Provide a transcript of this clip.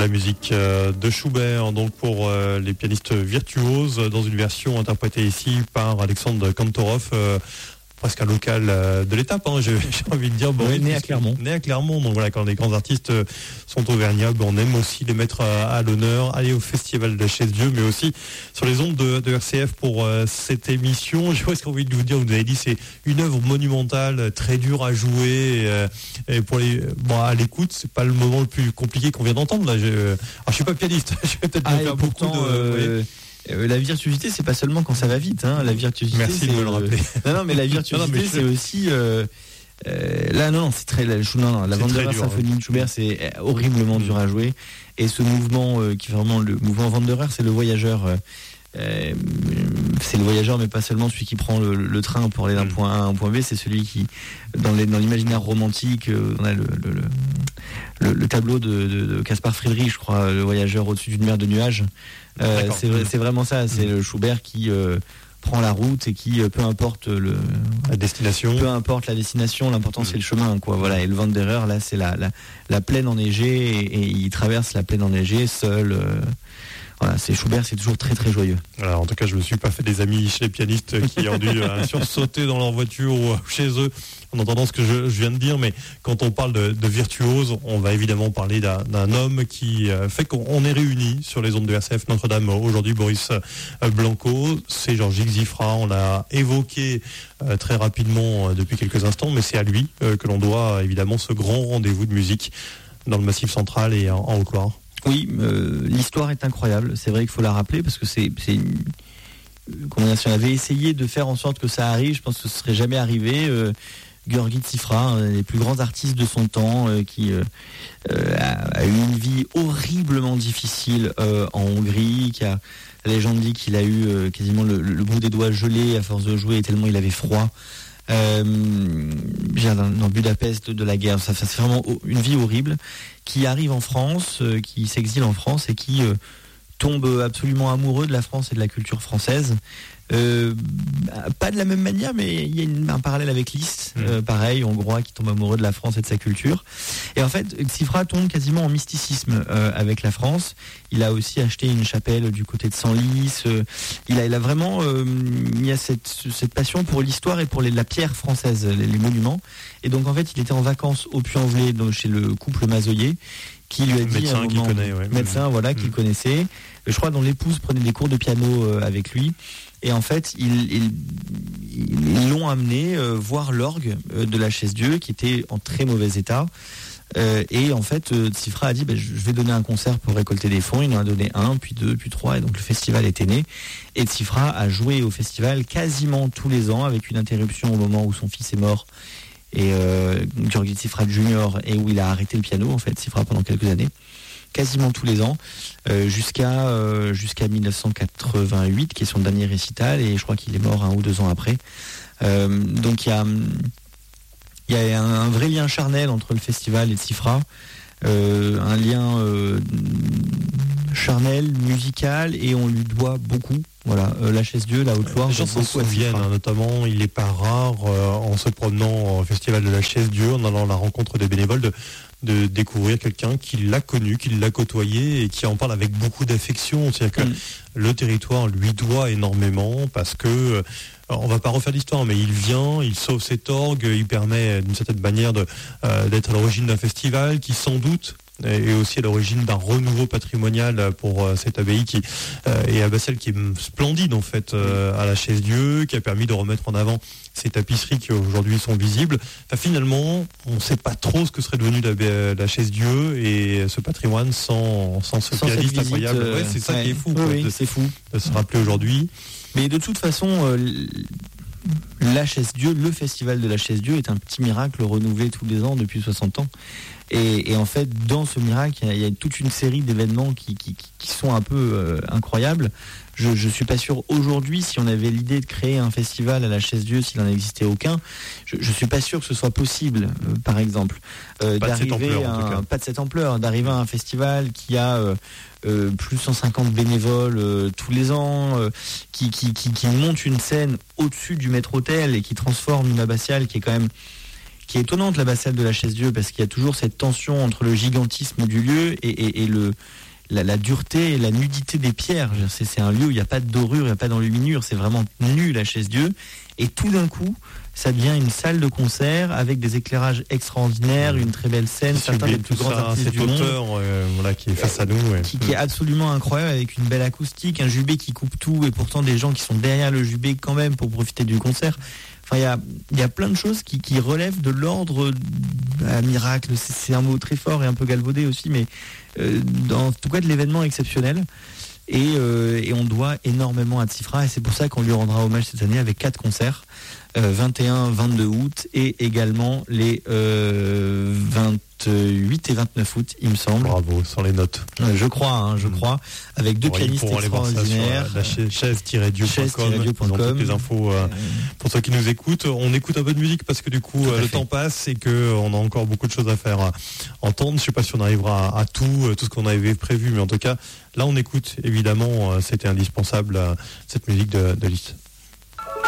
La musique de Schubert, donc pour les pianistes virtuoses, dans une version interprétée ici par Alexandre Kantorov, presque un local de l'étape, hein, j'ai envie de dire. Bon, oui, né à Clermont. Né à Clermont, donc voilà, quand les grands artistes sont auvergnats, on aime aussi les mettre à l'honneur, aller au Festival de la Chaise-Dieu, mais aussi sur les ondes de RCF pour cette émission. J'ai presque envie de vous dire, vous avez dit, c'est une œuvre monumentale, très dure à jouer, et pour à l'écoute, c'est pas le moment le plus compliqué qu'on vient d'entendre, là. Je suis pas pianiste, je vais peut-être faire beaucoup de... La virtuosité, c'est pas seulement quand ça va vite, hein. La virtuosité. Merci de me le rappeler. Non, mais la virtuosité, c'est aussi. Là, non, c'est très. La Wanderer symphonie de Schubert, c'est horriblement dur à jouer. Et ce mouvement qui est vraiment le mouvement Wanderer, c'est le voyageur. C'est le voyageur, mais pas seulement celui qui prend le train pour aller d'un point A à un point B. C'est celui qui, dans l'imaginaire romantique, on a le tableau de Caspar Friedrich, je crois, le voyageur au-dessus d'une mer de nuages. C'est vraiment ça. C'est le Schubert qui prend la route et qui, peu importe la destination, l'important c'est le chemin, quoi. Voilà. Et le Wanderer, là, c'est la plaine enneigée et il traverse la plaine enneigée seul. Voilà, c'est Schubert, c'est toujours très très joyeux. Alors, en tout cas, je me suis pas fait des amis chez les pianistes qui ont dû sursauter dans leur voiture ou chez eux en entendant ce que je viens de dire, mais quand on parle de virtuose, on va évidemment parler d'un homme qui fait qu'on est réunis sur les ondes de RCF Notre-Dame aujourd'hui, Boris Blanco. C'est Georges Xifra, on l'a évoqué très rapidement depuis quelques instants, mais c'est à lui que l'on doit évidemment ce grand rendez-vous de musique dans le Massif central et en Haute-Loire. Oui, l'histoire est incroyable. C'est vrai qu'il faut la rappeler parce que si on avait essayé de faire en sorte que ça arrive, je pense que ce serait jamais arrivé. Georgi Tsifra, un des plus grands artistes de son temps, qui a eu une vie horriblement difficile en Hongrie, la légende dit qu'il a eu quasiment le bout des doigts gelé à force de jouer tellement il avait froid. Dans Budapest de la guerre, ça c'est vraiment une vie horrible, qui arrive en France, qui s'exile en France et qui tombe absolument amoureux de la France et de la culture française. Pas de la même manière, mais il y a un parallèle avec Liszt, pareil, hongrois qui tombe amoureux de la France et de sa culture. Et en fait, Tsifra tombe quasiment en mysticisme avec la France. Il a aussi acheté une chapelle du côté de Senlis. Il a vraiment, il y a cette passion pour l'histoire et pour la pierre française, les monuments. Et donc en fait, il était en vacances au Puy-en-Velay, chez le couple Mazoyer, qui lui a dit médecin qu'il connaît, médecin, voilà, qu'il connaissait. Je crois dont l'épouse prenait des cours de piano avec lui. Et en fait, ils l'ont amené voir l'orgue de la Chaise-Dieu, qui était en très mauvais état. Et en fait, Tsifra a dit, je vais donner un concert pour récolter des fonds. Il en a donné 1, puis 2, puis 3, et donc le festival était né. Et Tsifra a joué au festival quasiment tous les ans, avec une interruption au moment où son fils est mort. Et Georgi Tsifra Junior, et où il a arrêté le piano, en fait, Tsifra, pendant quelques années. Quasiment tous les ans, jusqu'à 1988, qui est son dernier récital, et je crois qu'il est mort 1 ou 2 ans après. Donc il y a un vrai lien charnel entre le festival et Tsifra, un lien charnel, musical, et on lui doit beaucoup. Voilà, la Chaise-Dieu, la Haute-Loire. Les gens s'en souviennent, notamment, il n'est pas rare, en se promenant au festival de la Chaise-Dieu, en allant à la rencontre des bénévoles, de découvrir quelqu'un qui l'a connu, qui l'a côtoyé et qui en parle avec beaucoup d'affection. C'est-à-dire que le territoire lui doit énormément parce que, on va pas refaire l'histoire, mais il vient, il sauve cet orgue, il permet d'une certaine manière d'être à l'origine d'un festival qui sans doute et aussi à l'origine d'un renouveau patrimonial pour cette abbaye et abbatiale qui est splendide en fait à la Chaise-Dieu, qui a permis de remettre en avant ces tapisseries qui aujourd'hui sont visibles. Enfin, finalement, on ne sait pas trop ce que serait devenu la Chaise-Dieu et ce patrimoine sans ce pianiste incroyable. C'est ça qui est fou. Oui, c'est fou de se rappeler aujourd'hui. Mais de toute façon, la Chaise-Dieu, le festival de la Chaise-Dieu est un petit miracle renouvelé tous les ans depuis 60 ans. Et en fait, dans ce miracle, il y a toute une série d'événements qui sont un peu incroyables. Je suis pas sûr aujourd'hui, si on avait l'idée de créer un festival à la Chaise-Dieu, s'il n'en existait aucun, je suis pas sûr que ce soit possible, par exemple, d'arriver pas de cette ampleur, d'arriver à un festival qui a plus 150 bénévoles tous les ans, qui monte une scène au-dessus du maître-autel et qui transforme une abbatiale qui est quand même qui est étonnante là-bas, celle de la Chaise-Dieu, parce qu'il y a toujours cette tension entre le gigantisme du lieu et la dureté et la nudité des pierres. C'est un lieu où il n'y a pas de dorure, il n'y a pas d'enluminure, c'est vraiment nu la Chaise-Dieu. Et tout d'un coup, ça devient une salle de concert avec des éclairages extraordinaires, une très belle scène, certains des plus grands artistes du monde. Qui est face à nous. Qui est absolument incroyable, avec une belle acoustique, un jubé qui coupe tout, et pourtant des gens qui sont derrière le jubé quand même pour profiter du concert. Enfin, il y a plein de choses qui relèvent de l'ordre miracle. C'est un mot très fort et un peu galvaudé aussi, mais en tout cas de l'événement exceptionnel. Et on doit énormément à Tsifra, et c'est pour ça qu'on lui rendra hommage cette année avec 4 concerts, 21, 22 août et également les 28 et 29 août, il me semble. Bravo, sans les notes. Je crois, avec 2 pianistes extraordinaires. La chaise-dieu.com, ils ont toutes les infos pour ceux qui nous écoutent. On écoute un peu de musique parce que du coup le temps passe et qu'on a encore beaucoup de choses à faire entendre. Je ne sais pas si on arrivera à tout ce qu'on avait prévu, mais en tout cas, là on écoute évidemment, c'était indispensable, cette musique de Liszt.